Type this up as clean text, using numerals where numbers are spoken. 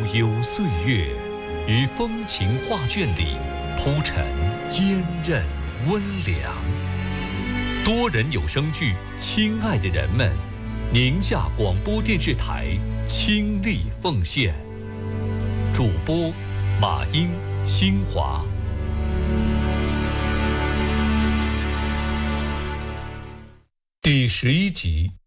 悠岁月，于风情画卷里铺陈坚韧温良。多人有声剧《亲爱的人们》，宁夏广播电视台倾力奉献。主播马英、新华。第11集。